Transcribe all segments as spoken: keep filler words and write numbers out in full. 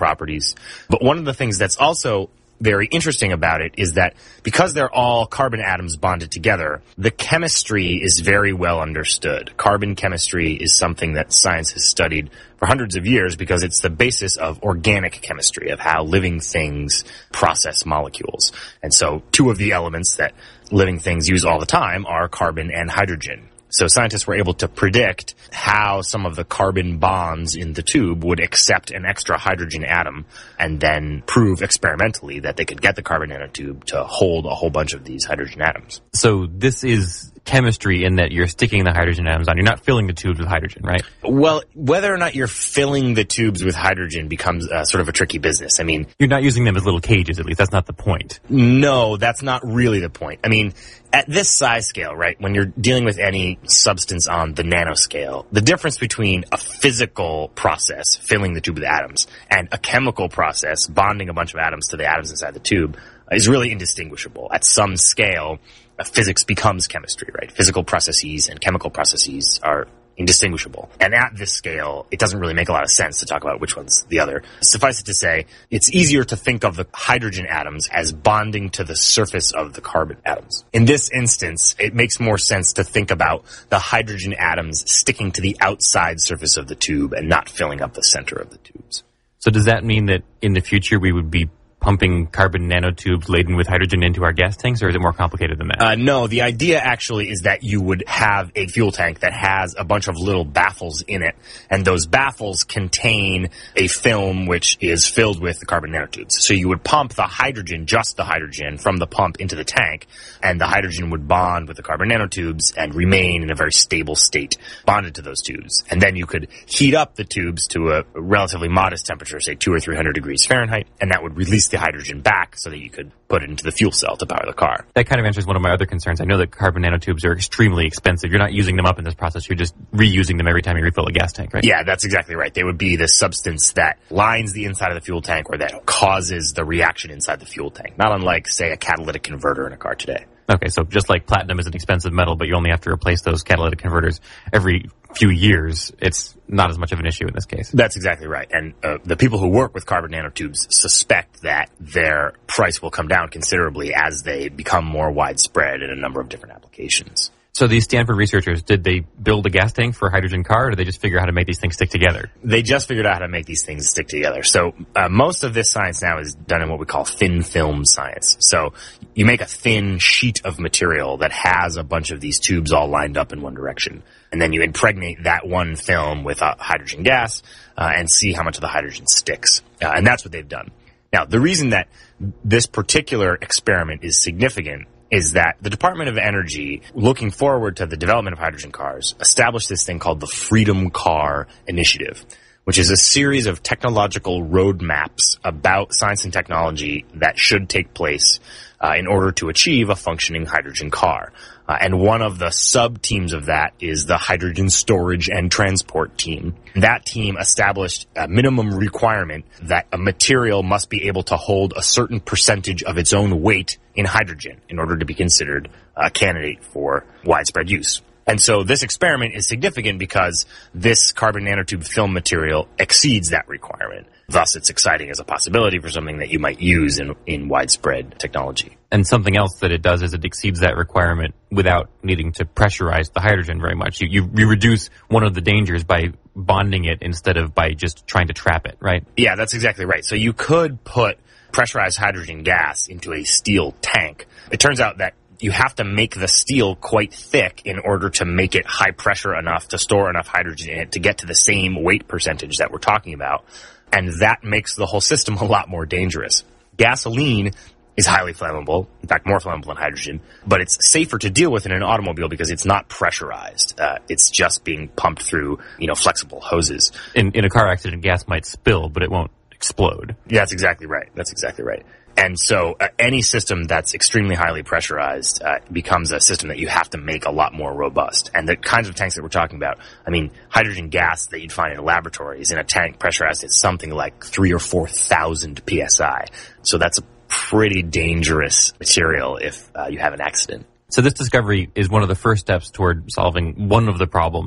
properties. But one of the things that's also very interesting about it is that because they're all carbon atoms bonded together, the chemistry is very well understood. Carbon chemistry is something that science has studied for hundreds of years because it's the basis of organic chemistry, of how living things process molecules. And so two of the elements that living things use all the time are carbon and hydrogen. So scientists were able to predict how some of the carbon bonds in the tube would accept an extra hydrogen atom and then prove experimentally that they could get the carbon nanotube to hold a whole bunch of these hydrogen atoms. So this is chemistry in that you're sticking the hydrogen atoms on. You're not filling the tubes with hydrogen, right? Well, whether or not you're filling the tubes with hydrogen becomes uh, sort of a tricky business. I mean, you're not using them as little cages, at least. That's not the point. No, that's not really the point. I mean, at this size scale, right, when you're dealing with any substance on the nanoscale, the difference between a physical process, filling the tube with atoms, and a chemical process, bonding a bunch of atoms to the atoms inside the tube, is really indistinguishable. At some scale, uh, physics becomes chemistry, right? Physical processes and chemical processes are indistinguishable. And at this scale, it doesn't really make a lot of sense to talk about which one's the other. Suffice it to say, it's easier to think of the hydrogen atoms as bonding to the surface of the carbon atoms. In this instance, it makes more sense to think about the hydrogen atoms sticking to the outside surface of the tube and not filling up the center of the tubes. So does that mean that in the future we would be pumping carbon nanotubes laden with hydrogen into our gas tanks, or is it more complicated than that? Uh, no, the idea actually is that you would have a fuel tank that has a bunch of little baffles in it, and those baffles contain a film which is filled with the carbon nanotubes. So you would pump the hydrogen, just the hydrogen, from the pump into the tank, and the hydrogen would bond with the carbon nanotubes and remain in a very stable state, bonded to those tubes. And then you could heat up the tubes to a relatively modest temperature, say two or three hundred degrees Fahrenheit, and that would release the hydrogen back so that you could put it into the fuel cell to power the car. That kind of answers one of my other concerns. I know that carbon nanotubes are extremely expensive. You're not using them up in this process. You're just reusing them every time you refill a gas tank, right? Yeah, that's exactly right. They would be the substance that lines the inside of the fuel tank or that causes the reaction inside the fuel tank. Not unlike, say, a catalytic converter in a car today. Okay, so just like platinum is an expensive metal, but you only have to replace those catalytic converters every few years, it's not as much of an issue in this case. That's exactly right. And uh, the people who work with carbon nanotubes suspect that their price will come down considerably as they become more widespread in a number of different applications. So these Stanford researchers, did they build a gas tank for a hydrogen car, or did they just figure out how to make these things stick together? They just figured out how to make these things stick together. So uh, most of this science now is done in what we call thin film science. So you make a thin sheet of material that has a bunch of these tubes all lined up in one direction. And then you impregnate that one film with uh, hydrogen gas uh, and see how much of the hydrogen sticks. Uh, and that's what they've done. Now, the reason that this particular experiment is significant is that the Department of Energy, looking forward to the development of hydrogen cars, established this thing called the Freedom Car Initiative, which is a series of technological roadmaps about science and technology that should take place uh, in order to achieve a functioning hydrogen car. Uh, and one of the sub-teams of that is the hydrogen storage and transport team. That team established a minimum requirement that a material must be able to hold a certain percentage of its own weight in hydrogen in order to be considered a candidate for widespread use. And so this experiment is significant because this carbon nanotube film material exceeds that requirement. Thus, it's exciting as a possibility for something that you might use in, in widespread technology. And something else that it does is it exceeds that requirement without needing to pressurize the hydrogen very much. You, you, you reduce one of the dangers by bonding it instead of by just trying to trap it, right? Yeah, that's exactly right. So you could put pressurized hydrogen gas into a steel tank. It turns out that you have to make the steel quite thick in order to make it high pressure enough to store enough hydrogen in it to get to the same weight percentage that we're talking about. And that makes the whole system a lot more dangerous. Gasoline is highly flammable, in fact, more flammable than hydrogen, but it's safer to deal with in an automobile because it's not pressurized. Uh, it's just being pumped through, you know, flexible hoses. In, in a car accident, gas might spill, but it won't explode. Yeah, that's exactly right. That's exactly right. And so uh, any system that's extremely highly pressurized uh, becomes a system that you have to make a lot more robust. And the kinds of tanks that we're talking about, I mean, hydrogen gas that you'd find in a laboratory is in a tank pressurized at something like three or four thousand P S I. So that's a pretty dangerous material if uh, you have an accident. So this discovery is one of the first steps toward solving one of the problems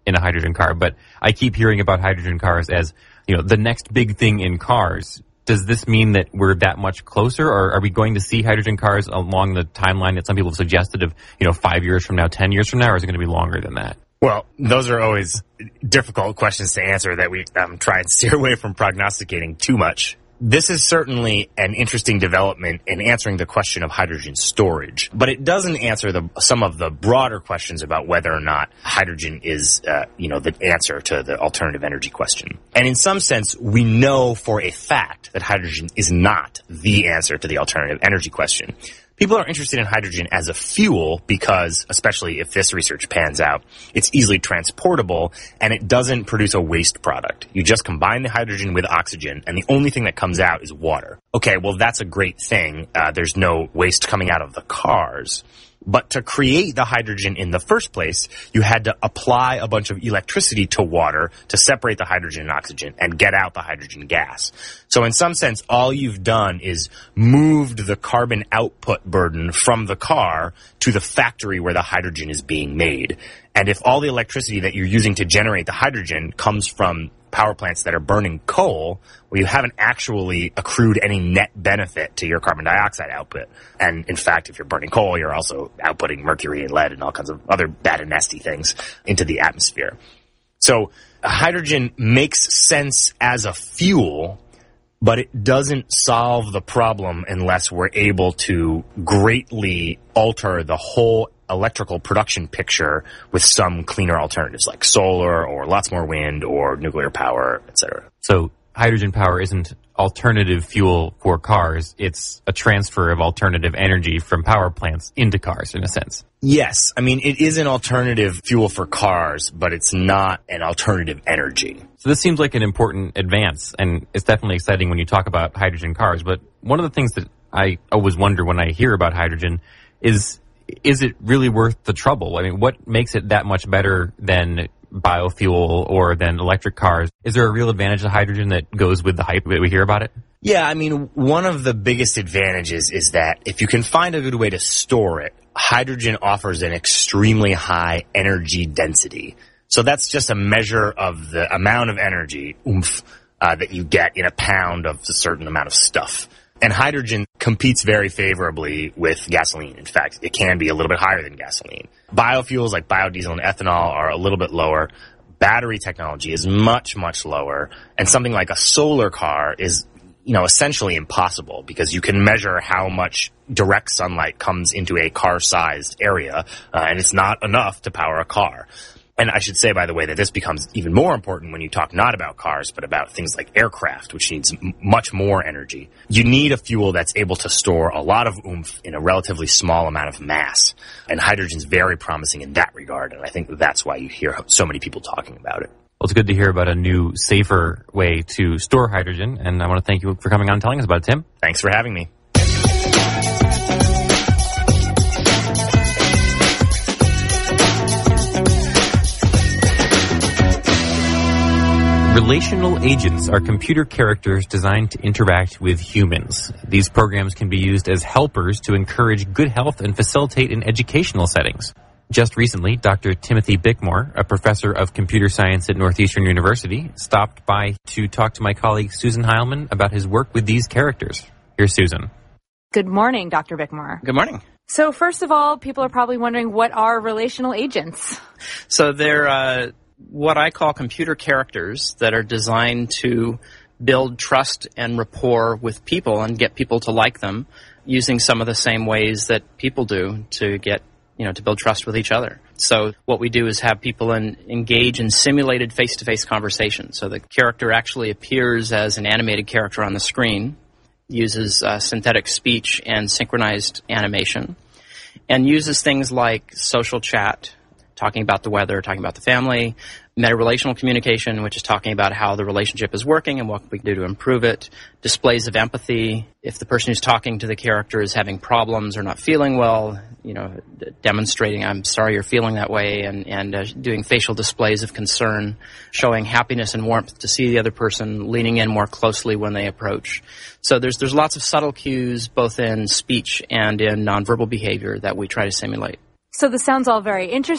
in a hydrogen car, but I keep hearing about hydrogen cars as, you know, the next big thing in cars. Does this mean that we're that much closer, or are we going to see hydrogen cars along the timeline that some people have suggested of, you know, five years from now, ten years from now, or is it going to be longer than that? Well, those are always difficult questions to answer that we um, try and steer away from prognosticating too much. This is certainly an interesting development in answering the question of hydrogen storage, but it doesn't answer the, some of the broader questions about whether or not hydrogen is, uh, you know, the answer to the alternative energy question. And in some sense, we know for a fact that hydrogen is not the answer to the alternative energy question. People are interested in hydrogen as a fuel because, especially if this research pans out, it's easily transportable and it doesn't produce a waste product. You just combine the hydrogen with oxygen and the only thing that comes out is water. Okay, well, that's a great thing. Uh, there's no waste coming out of the cars. But to create the hydrogen in the first place, you had to apply a bunch of electricity to water to separate the hydrogen and oxygen and get out the hydrogen gas. So in some sense, all you've done is moved the carbon output burden from the car to the factory where the hydrogen is being made. And if all the electricity that you're using to generate the hydrogen comes from power plants that are burning coal, well, you haven't actually accrued any net benefit to your carbon dioxide output. And in fact, if you're burning coal, you're also outputting mercury and lead and all kinds of other bad and nasty things into the atmosphere. So hydrogen makes sense as a fuel, but it doesn't solve the problem unless we're able to greatly alter the whole electrical production picture with some cleaner alternatives like solar or lots more wind or nuclear power, et cetera. So hydrogen power isn't alternative fuel for cars. It's a transfer of alternative energy from power plants into cars, in a sense. Yes. I mean, it is an alternative fuel for cars, but it's not an alternative energy. So this seems like an important advance, and it's definitely exciting when you talk about hydrogen cars. But one of the things that I always wonder when I hear about hydrogen is, is it really worth the trouble? I mean, what makes it that much better than biofuel or than electric cars? Is there a real advantage to hydrogen that goes with the hype that we hear about it? Yeah, I mean, one of the biggest advantages is that if you can find a good way to store it, hydrogen offers an extremely high energy density. So that's just a measure of the amount of energy, oomph, uh, that you get in a pound of a certain amount of stuff. And hydrogen competes very favorably with gasoline. In fact, it can be a little bit higher than gasoline. Biofuels like biodiesel and ethanol are a little bit lower. Battery technology is much, much lower. And something like a solar car is, you know, essentially impossible because you can measure how much direct sunlight comes into a car-sized area, uh, and it's not enough to power a car. And I should say, by the way, that this becomes even more important when you talk not about cars, but about things like aircraft, which needs m- much more energy. You need a fuel that's able to store a lot of oomph in a relatively small amount of mass. And hydrogen's very promising in that regard, and I think that's why you hear so many people talking about it. Well, it's good to hear about a new, safer way to store hydrogen, and I want to thank you for coming on and telling us about it, Tim. Thanks for having me. Relational agents are computer characters designed to interact with humans. These programs can be used as helpers to encourage good health and facilitate in educational settings. Just recently, Doctor Timothy Bickmore, a professor of computer science at Northeastern University, stopped by to talk to my colleague Susan Heilman about his work with these characters. Here's Susan. Good morning, Doctor Bickmore. Good morning. So first of all, people are probably wondering, what are relational agents? So they're uh, what I call computer characters that are designed to build trust and rapport with people and get people to like them using some of the same ways that people do to get, you know, to build trust with each other. So what we do is have people in, engage in simulated face-to-face conversations. So the character actually appears as an animated character on the screen, uses uh, synthetic speech and synchronized animation, and uses things like social chat, talking about the weather, talking about the family, meta-relational communication, which is talking about how the relationship is working and what we can do to improve it, displays of empathy. If the person who's talking to the character is having problems or not feeling well, you know, d- demonstrating, I'm sorry you're feeling that way, and, and uh, doing facial displays of concern, showing happiness and warmth to see the other person, leaning in more closely when they approach. So there's there's lots of subtle cues, both in speech and in nonverbal behavior, that we try to simulate. So this sounds all very interesting.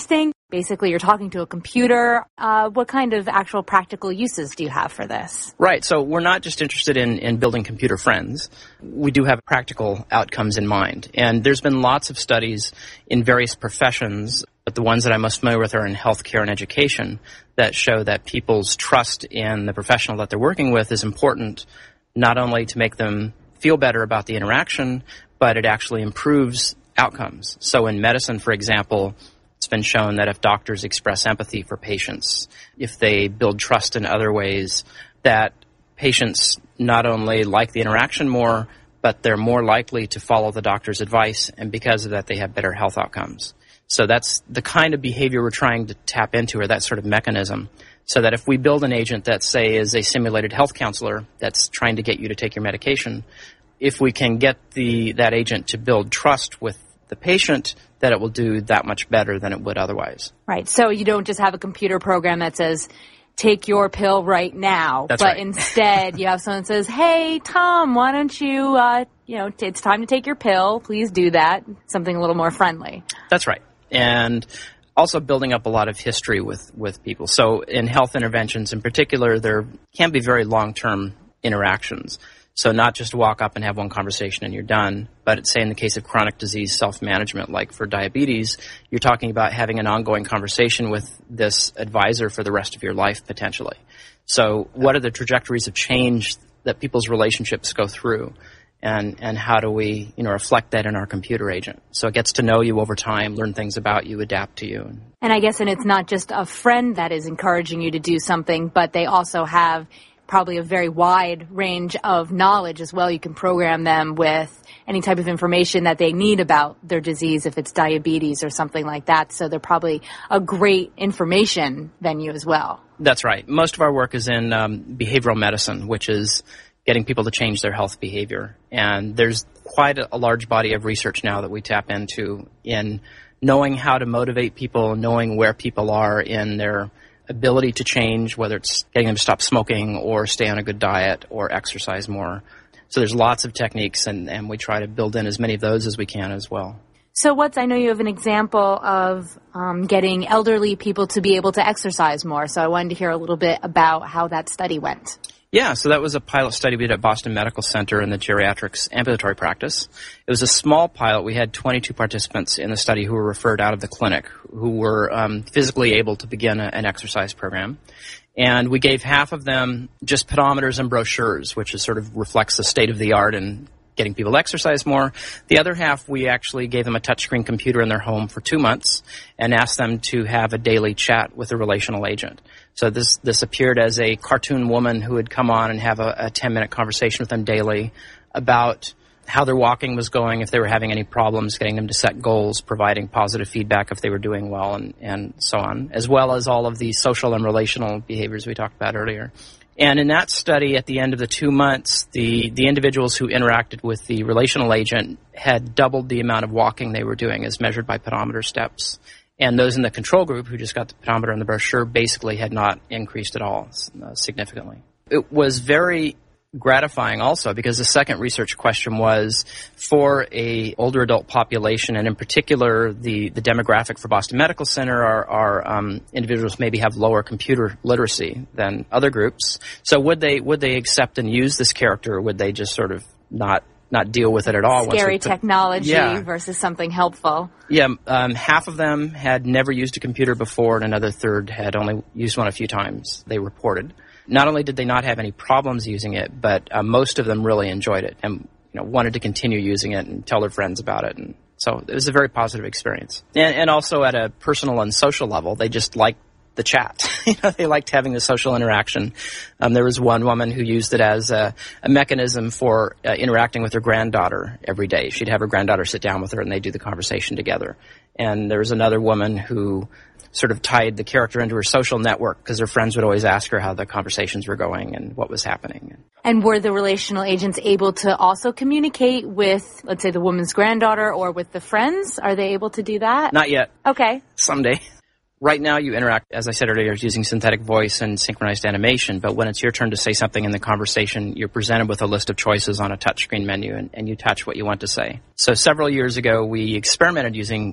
Basically, you're talking to a computer. Uh, what kind of actual practical uses do you have for this? Right. So we're not just interested in, in building computer friends. We do have practical outcomes in mind. And there's been lots of studies in various professions, but the ones that I'm most familiar with are in healthcare and education, that show that people's trust in the professional that they're working with is important, not only to make them feel better about the interaction, but it actually improves outcomes. So in medicine, for example, it's been shown that if doctors express empathy for patients, if they build trust in other ways, that patients not only like the interaction more, but they're more likely to follow the doctor's advice, and because of that, they have better health outcomes. So that's the kind of behavior we're trying to tap into, or that sort of mechanism, so that if we build an agent that, say, is a simulated health counselor that's trying to get you to take your medication, if we can get the that agent to build trust with the patient, that it will do that much better than it would otherwise. Right. So you don't just have a computer program that says, take your pill right now. That's but right. Instead, you have someone that says, hey, Tom, why don't you, uh, you know, it's time to take your pill. Please do that. Something a little more friendly. That's right. And also building up a lot of history with, with people. So in health interventions in particular, there can be very long-term interactions. So not just walk up and have one conversation and you're done, but say in the case of chronic disease self-management, like for diabetes, you're talking about having an ongoing conversation with this advisor for the rest of your life, potentially. So what are the trajectories of change that people's relationships go through? And, and how do we, you know, reflect that in our computer agent? So it gets to know you over time, learn things about you, adapt to you. And I guess, and it's not just a friend that is encouraging you to do something, but they also have probably a very wide range of knowledge as well. You can program them with any type of information that they need about their disease, if it's diabetes or something like that. So they're probably a great information venue as well. That's right. Most of our work is in um, behavioral medicine, which is getting people to change their health behavior. And there's quite a, a large body of research now that we tap into in knowing how to motivate people, knowing where people are in their ability to change, whether it's getting them to stop smoking or stay on a good diet or exercise more. So there's lots of techniques, and, and we try to build in as many of those as we can as well. So what's, I know you have an example of um, getting elderly people to be able to exercise more. So I wanted to hear a little bit about how that study went. Yeah, so that was a pilot study we did at Boston Medical Center in the geriatrics ambulatory practice. It was a small pilot. We had twenty-two participants in the study who were referred out of the clinic, who were um, physically able to begin a, an exercise program. And we gave half of them just pedometers and brochures, which is sort of reflects the state of the art in getting people to exercise more. The other half, we actually gave them a touchscreen computer in their home for two months and asked them to have a daily chat with a relational agent. So this this appeared as a cartoon woman who would come on and have a, a ten-minute conversation with them daily about how their walking was going, if they were having any problems, getting them to set goals, providing positive feedback if they were doing well, and, and so on, as well as all of the social and relational behaviors we talked about earlier. And in that study, at the end of the two months, the, the individuals who interacted with the relational agent had doubled the amount of walking they were doing as measured by pedometer steps. And those in the control group who just got the pedometer and the brochure basically had not increased at all uh, significantly. It was very gratifying also because the second research question was for a older adult population, and in particular the, the demographic for Boston Medical Center are, are um, individuals maybe have lower computer literacy than other groups. So would they would they accept and use this character, or would they just sort of not not deal with it at all? Scary put, technology yeah. versus something helpful. Yeah, um, half of them had never used a computer before, and another third had only used one a few times, they reported. Not only did they not have any problems using it, but uh, most of them really enjoyed it and you know wanted to continue using it and tell their friends about it. And so it was a very positive experience. And, and also at a personal and social level, they just liked the chat. you know, they liked having the social interaction. Um, there was one woman who used it as a, a mechanism for uh, interacting with her granddaughter every day. She'd have her granddaughter sit down with her and they'd do the conversation together. And there was another woman who sort of tied the character into her social network because her friends would always ask her how the conversations were going and what was happening. And were the relational agents able to also communicate with, let's say, the woman's granddaughter or with the friends? Are they able to do that? Not yet. Okay. Someday. Right now you interact, as I said earlier, using synthetic voice and synchronized animation, but when it's your turn to say something in the conversation, you're presented with a list of choices on a touchscreen menu, and, and you touch what you want to say. So several years ago, we experimented using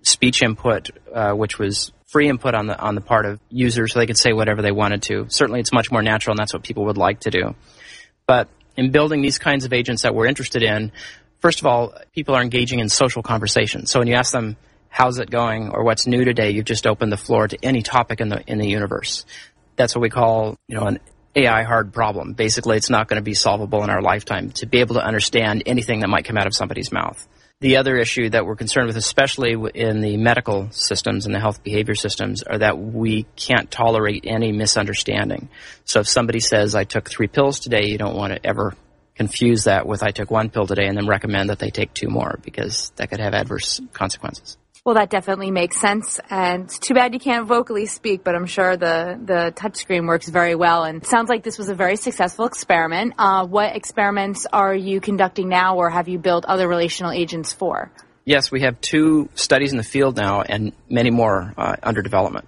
speech input, uh, which was free input on the on the part of users, so they could say whatever they wanted to. Certainly, it's much more natural, and that's what people would like to do. But in building these kinds of agents that we're interested in, first of all, people are engaging in social conversation. So when you ask them, how's it going, or what's new today, you've just opened the floor to any topic in the in the universe. That's what we call, you know, an A I hard problem. Basically, it's not going to be solvable in our lifetime to be able to understand anything that might come out of somebody's mouth. The other issue that we're concerned with, especially in the medical systems and the health behavior systems, are that we can't tolerate any misunderstanding. So if somebody says, I took three pills today, you don't want to ever confuse that with I took one pill today and then recommend that they take two more, because that could have adverse consequences. Well, that definitely makes sense, and it's too bad you can't vocally speak, but I'm sure the, the touchscreen works very well, and it sounds like this was a very successful experiment. Uh, what experiments are you conducting now, or have you built other relational agents for? Yes, we have two studies in the field now and many more uh, under development.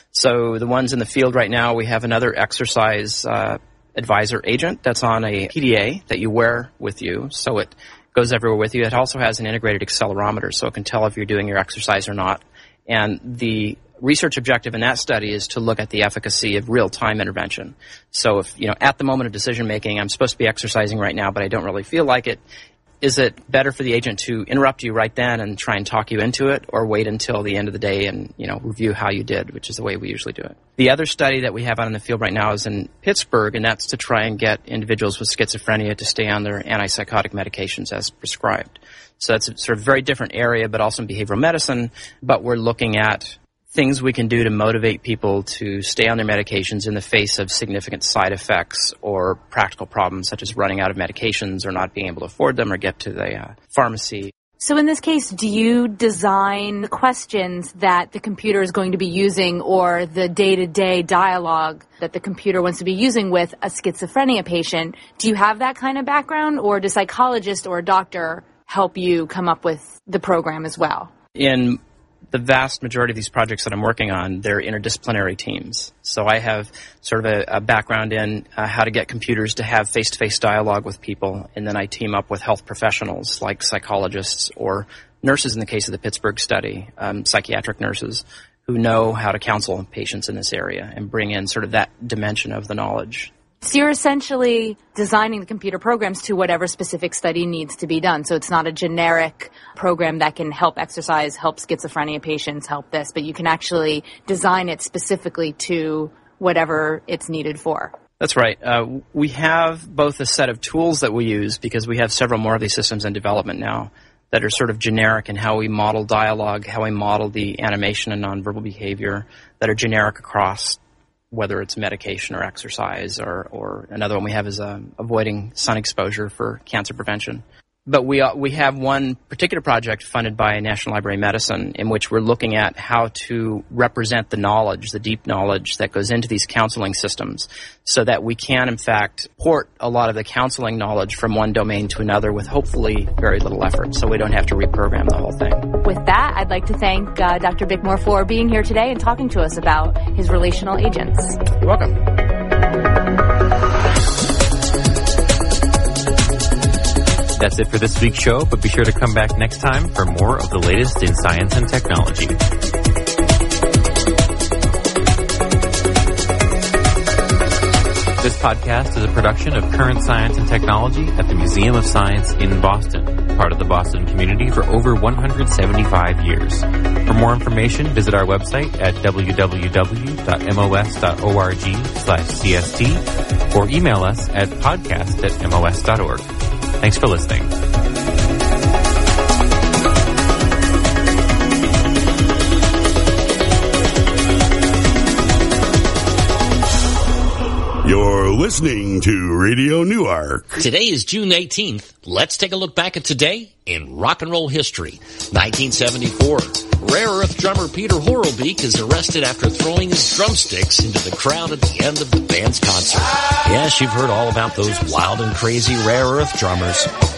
So the ones in the field right now, we have another exercise uh, advisor agent that's on a P D A that you wear with you, so it goes everywhere with you. It also has an integrated accelerometer, so it can tell if you're doing your exercise or not. And the research objective in that study is to look at the efficacy of real-time intervention. So if, you know, at the moment of decision-making, I'm supposed to be exercising right now, but I don't really feel like it, is it better for the agent to interrupt you right then and try and talk you into it, or wait until the end of the day and, you know, review how you did, which is the way we usually do it. The other study that we have out in the field right now is in Pittsburgh, and that's to try and get individuals with schizophrenia to stay on their antipsychotic medications as prescribed. So that's a sort of very different area, but also in behavioral medicine, but we're looking at things we can do to motivate people to stay on their medications in the face of significant side effects or practical problems such as running out of medications or not being able to afford them or get to the uh, pharmacy. So in this case, do you design the questions that the computer is going to be using, or the day-to-day dialogue that the computer wants to be using with a schizophrenia patient? Do you have that kind of background, or does a psychologist or a doctor help you come up with the program as well? In the vast majority of these projects that I'm working on, they're interdisciplinary teams. So I have sort of a, a background in uh, how to get computers to have face-to-face dialogue with people, and then I team up with health professionals like psychologists or nurses in the case of the Pittsburgh study, um, psychiatric nurses who know how to counsel patients in this area and bring in sort of that dimension of the knowledge. So you're essentially designing the computer programs to whatever specific study needs to be done. So it's not a generic program that can help exercise, help schizophrenia patients, help this, but you can actually design it specifically to whatever it's needed for. That's right. Uh, we have both a set of tools that we use, because we have several more of these systems in development now that are sort of generic in how we model dialogue, how we model the animation and nonverbal behavior, that are generic across whether it's medication or exercise, or, or another one we have is uh, avoiding sun exposure for cancer prevention. But we uh, we have one particular project funded by National Library of Medicine in which we're looking at how to represent the knowledge, the deep knowledge that goes into these counseling systems, so that we can, in fact, port a lot of the counseling knowledge from one domain to another with hopefully very little effort, so we don't have to reprogram the whole thing. With that, I'd like to thank uh, Doctor Bickmore for being here today and talking to us about his relational agents. You're welcome. That's it for this week's show, but be sure to come back next time for more of the latest in science and technology. This podcast is a production of Current Science and Technology at the Museum of Science in Boston, part of the Boston community for over one hundred seventy-five years. For more information, visit our website at w w w dot m o s dot org slash c s t or email us at podcast at m o s dot org. Thanks for listening. You're listening to Radio Newark. Today is June eighteenth. Let's take a look back at today in rock and roll history. nineteen seventy-four. Rare Earth drummer Peter Horelbeek is arrested after throwing his drumsticks into the crowd at the end of the band's concert. Yes, you've heard all about those wild and crazy Rare Earth drummers.